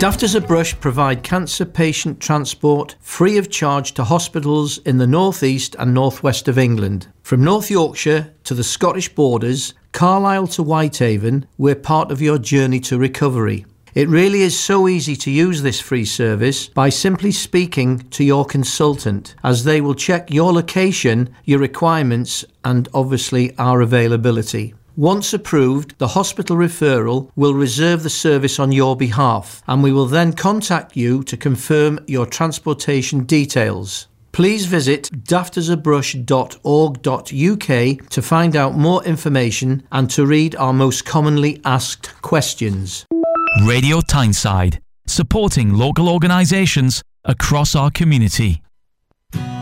Daft as a Brush provide cancer patient transport free of charge to hospitals in the North East and North West of England. From North Yorkshire to the Scottish borders, Carlisle to Whitehaven, we're part of your journey to recovery. It really is so easy to use this free service by simply speaking to your consultant, as they will check your location, your requirements, and obviously our availability. Once approved, the hospital referral will reserve the service on your behalf, and we will then contact you to confirm your transportation details. Please visit daftasabrush.org.uk to find out more information and to read our most commonly asked questions. Radio Tyneside, supporting local organisations across our community.